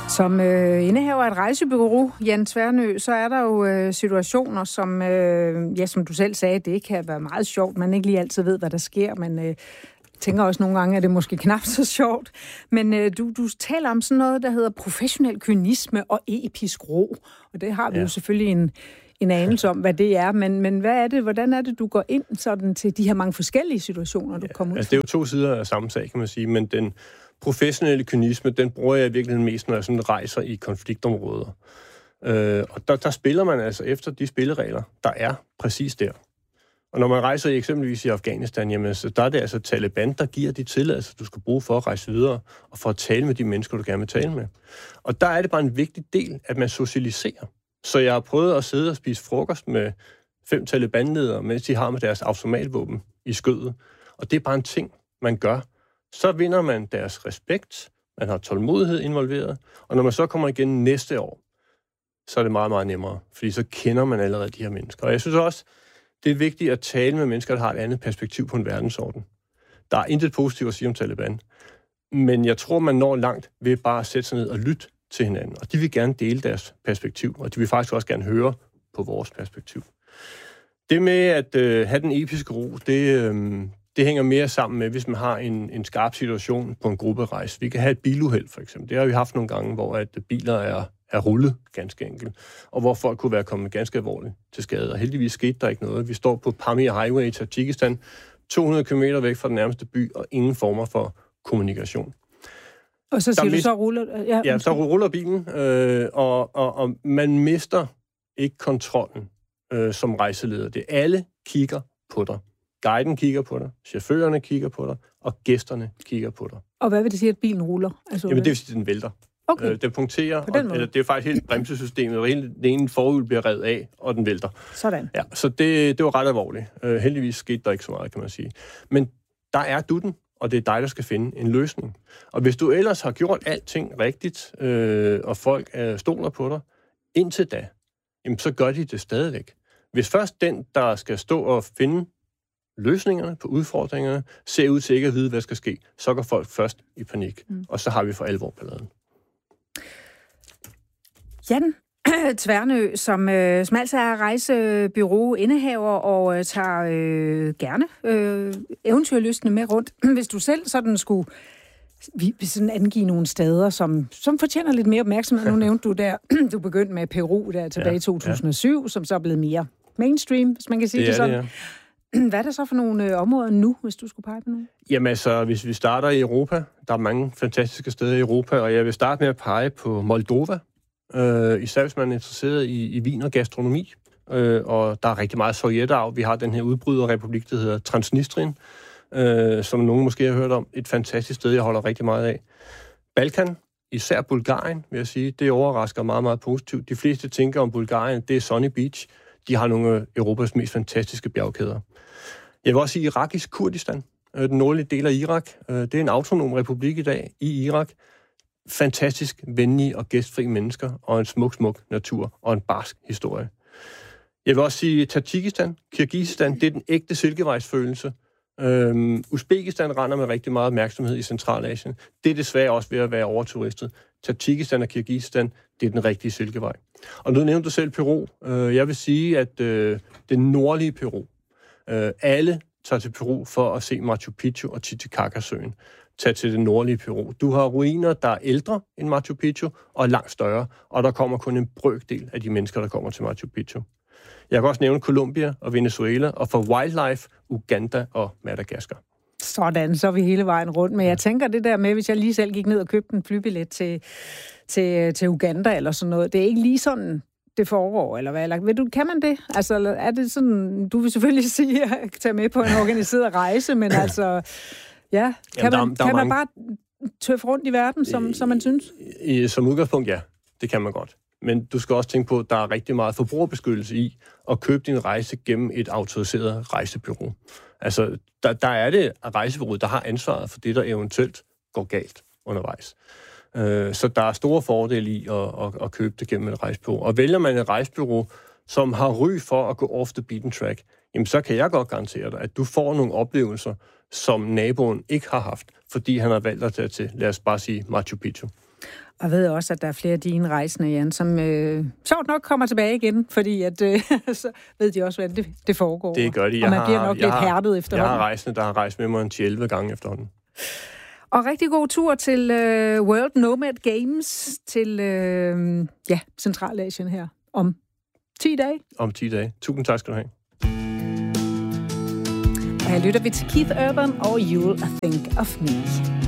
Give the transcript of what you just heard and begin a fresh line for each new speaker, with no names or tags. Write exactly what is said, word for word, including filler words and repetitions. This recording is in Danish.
Som øh, indehaver af et rejsebureau, Jan Tværnø, så er der jo øh, situationer, som, øh, ja, som du selv sagde, det kan være meget sjovt. Man ikke lige altid ved, hvad der sker, men øh, tænker også nogle gange, at det måske knap så sjovt. Men øh, du, du taler om sådan noget, der hedder professionel kynisme og episk ro. Og det har vi ja. jo selvfølgelig en, en anelse om, hvad det er. Men, men hvad er det, hvordan er det, du går ind sådan til de her mange forskellige situationer, du ja, kommer ud
altså, det er jo to sider af samme sag, kan man sige, men den professionelle kynisme, den bruger jeg i virkeligheden mest, når jeg sådan rejser i konfliktområder. Øh, og der, der spiller man altså efter de spilleregler, der er præcis der. Og når man rejser i eksempelvis i Afghanistan, jamen, så der er det altså Taliban, der giver de tilladelser, du skal bruge for at rejse videre, og for at tale med de mennesker, du gerne vil tale med. Og der er det bare en vigtig del, at man socialiserer. Så jeg har prøvet at sidde og spise frokost med fem Taliban-ledere, mens de har med deres automatvåben i skødet. Og det er bare en ting, man gør. Så vinder man deres respekt, man har tålmodighed involveret, og når man så kommer igen næste år, så er det meget, meget nemmere, fordi så kender man allerede de her mennesker. Og jeg synes også, det er vigtigt at tale med mennesker, der har et andet perspektiv på en verdensorden. Der er intet positivt at sige om Taliban, men jeg tror, man når langt ved bare at sætte sig ned og lytte til hinanden, og de vil gerne dele deres perspektiv, og de vil faktisk også gerne høre på vores perspektiv. Det med at øh, have den episke ro, det... Øh, Det hænger mere sammen med, hvis man har en, en skarp situation på en grupperejse. Vi kan have et biluheld, for eksempel. Det har vi haft nogle gange, hvor at biler er, er rullet, ganske enkelt, og hvor folk kunne være kommet ganske alvorligt til skade. Og heldigvis skete der ikke noget. Vi står på Pamir Highway i Tadsjikistan, to hundrede kilometer væk fra den nærmeste by, og ingen former for kommunikation.
Og så siger
der
du,
mist...
så ruller... Ja,
ja, så ruller bilen, øh, og, og, og man mister ikke kontrollen øh, som rejseleder. Det alle kigger på dig. Guiden kigger på dig, chaufførerne kigger på dig, og gæsterne kigger på dig.
Og hvad vil det sige, at bilen ruller? Altså,
Jamen, det vil sige, at den vælter.
Okay.
Øh, den punkterer, og, eller det er faktisk helt bremsesystemet, og hele den ene forhjul bliver revet af, og den vælter.
Sådan.
Ja, så det, det var ret alvorligt. Øh, heldigvis skete der ikke så meget, kan man sige. Men der er du den, og det er dig, der skal finde en løsning. Og hvis du ellers har gjort alting rigtigt, øh, og folk øh, stoler på dig, indtil da, jamen, så gør de det stadigvæk. Hvis først den, der skal stå og finde løsningerne på udfordringerne, ser ud til ikke at vide, hvad skal ske, så går folk først i panik, mm. og så har vi for alvor balladen.
Jan Tværnø, som, øh, som altså er rejsebureau indehaver og øh, tager øh, gerne øh, eventyrlystende med rundt. Hvis du selv sådan skulle vi, vi sådan angive nogle steder, som, som fortjener lidt mere opmærksomhed. Nu nævnte du der, du begyndte med Peru der tilbage i ja, to tusind og syv, ja. Som så er blevet mere mainstream, hvis man kan sige det, det sådan. Det, ja. Hvad er der så for nogle øh, områder nu, hvis du skulle pege på nogle? Jamen
altså, hvis vi starter i Europa, der er mange fantastiske steder i Europa, og jeg vil starte med at pege på Moldova, øh, især hvis man er interesseret i, i vin og gastronomi, øh, og der er rigtig meget sovjetarv. Vi har den her udbryderrepublik, der hedder Transnistrien, øh, som nogen måske har hørt om. Et fantastisk sted, jeg holder rigtig meget af. Balkan, især Bulgarien, vil jeg sige, det overrasker meget, meget positivt. De fleste tænker om Bulgarien, det er Sunny Beach. De har nogle af Europas mest fantastiske bjergkæder. Jeg vil også sige irakisk Kurdistan, den nordlige del af Irak. Det er en autonom republik i dag i Irak. Fantastisk venlige og gæstfri mennesker, og en smuk, smuk natur og en barsk historie. Jeg vil også sige Tadsjikistan, Kirgisistan, det er den ægte silkevejsfølelse. Øhm, Uzbekistan render med rigtig meget opmærksomhed i Centralasien. Det er desværre også ved at være overturistet. Tadsjikistan og Kirgisistan, det er den rigtige silkevej. Og nu nævnte du selv Peru. Jeg vil sige, at øh, det nordlige Peru, øh, alle tager til Peru for at se Machu Picchu og Titicaca-søen. Tag til det nordlige Peru. Du har ruiner, der er ældre end Machu Picchu og langt større, og der kommer kun en brøkdel af de mennesker, der kommer til Machu Picchu. Jeg kan også nævne Colombia og Venezuela, og for wildlife, Uganda og Madagaskar.
Sådan, så er vi hele vejen rundt. Men jeg tænker det der med, hvis jeg lige selv gik ned og købte en flybillet til, til, til Uganda eller sådan noget, det er ikke lige sådan, det foregår, eller hvad? Eller, ved du, kan man det? Altså, er det sådan, du vil selvfølgelig sige, at jeg tager med på en organiseret rejse, men altså, ja, kan Jamen, der, man, der kan man mange... bare tøffe rundt i verden, som, som man synes?
I, i, som udgangspunkt, ja. Det kan man godt. Men du skal også tænke på, at der er rigtig meget forbrugerbeskyttelse i at købe din rejse gennem et autoriseret rejsebureau. Altså, der, der er det rejsebureauet, der har ansvaret for det, der eventuelt går galt undervejs. Øh, så der er store fordele i at, at, at købe det gennem et rejsebureau. Og vælger man et rejsebureau, som har ry for at gå off the beaten track, jamen så kan jeg godt garantere dig, at du får nogle oplevelser, som naboen ikke har haft, fordi han har valgt at tage til, lad os bare sige, Machu Picchu.
Og jeg ved også, at der er flere af dine rejsende, Jan, som øh, sjovt nok kommer tilbage igen, fordi at, øh, så ved de også, hvordan det, det foregår.
Det gør de.
Og man
jeg
bliver
har,
nok lidt
har,
hærdet efterhånden.
Jeg har rejsende, der har rejst med mig en ti elleve gange efterhånden.
Og rigtig god tur til øh, World Nomad Games til øh, ja, Centralasien her om ti dage.
Om ti dage. Tusind tak skal du have.
Og her lytter vi til Keith Urban og You'll Think of Me.